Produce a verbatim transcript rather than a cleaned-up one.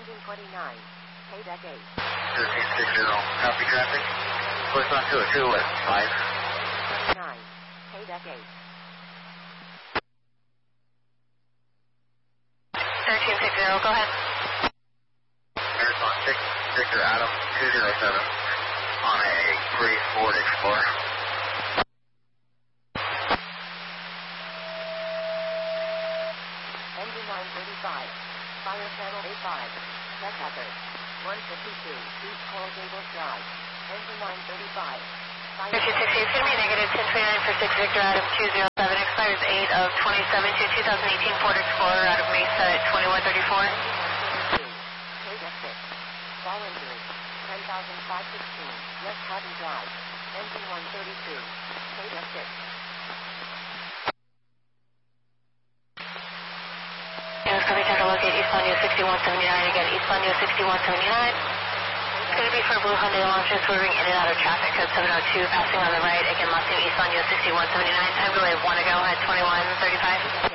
Engine twenty-nine. K deck eight. thirteen sixty, copy traffic. Push on two oh two with five. nine. K deck eight. thirteen sixty, go ahead. Marathon six, Victor Adam, two zero seven, on a Breeze Ford Explorer. Engine nine thirty-five. Fire channel A five. Check hazard. one fifty-two, East Coral Gables Drive. Engine nine thirty-five. thirteen sixty, it's going to be negative ten twenty-nine for six Victor Adam two zero seven, expires eight of twenty-seven to twenty eighteen Ford Explorer out of Mesa at twenty-one thirty-four. K deck six. Fall injury. ten thousand five hundred sixteen. West Haddon Drive. Engine one thirty-two. K deck six. It's going to be time to locate Eastbound U sixty-one seventy-nine again, Eastbound U sixty-one seventy-nine. It's going to be for Blue Hyundai launcher swerving in and out of traffic, code seven oh two, passing on the right, again, lost in Eastbound U sixty-one seventy-nine, time delay one ago at twenty-one thirty-five.